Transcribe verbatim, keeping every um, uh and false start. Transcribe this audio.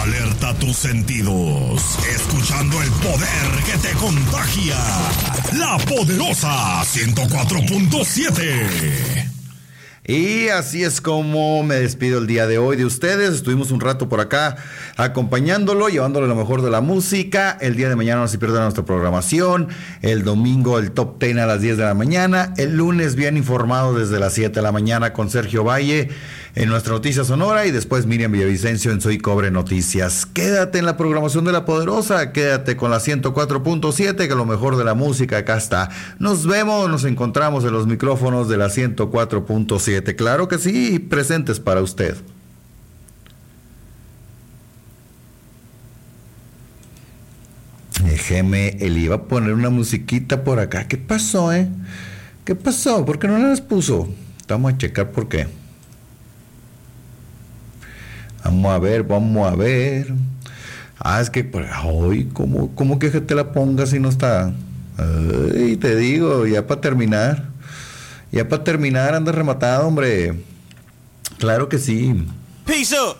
Alerta tus sentidos, escuchando el poder que te contagia. La Poderosa ciento cuatro punto siete. Y así es como me despido el día de hoy de ustedes. Estuvimos un rato por acá acompañándolo, llevándole lo mejor de la música. El día de mañana no se pierdan nuestra programación. El domingo el Top Ten a las diez de la mañana. El lunes bien informado desde las siete de la mañana con Sergio Valle en nuestra Noticia Sonora. Y después Miriam Villavicencio en Soy Cobre Noticias. Quédate en la programación de La Poderosa. Quédate con la ciento cuatro punto siete, que lo mejor de la música acá está. Nos vemos, nos encontramos en los micrófonos de la ciento cuatro punto siete. Claro que sí, presentes para usted. Déjeme, él iba a poner una musiquita por acá. ¿Qué pasó, eh? ¿Qué pasó? ¿Por qué no las puso? Vamos a checar por qué. Vamos a ver, vamos a ver. Ah, es que, ay, ¿cómo, cómo que te la pongas si no está? Ay, te digo, ya para terminar. Ya para terminar, anda rematado, hombre. Claro que sí. Peace up.